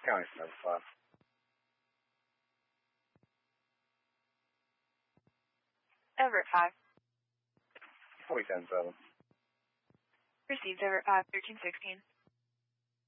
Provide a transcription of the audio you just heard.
County 75. Everett 5. 410-7. Received Everett 5, 1316.